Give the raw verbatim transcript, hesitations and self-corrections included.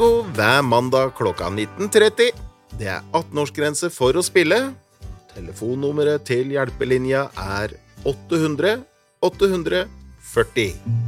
bingo hver mandag klokka nitten tretti. Det er atten-årsgrense for å spille. Telefonnummeret til hjelpelinja er åtte hundre åtte hundre førti.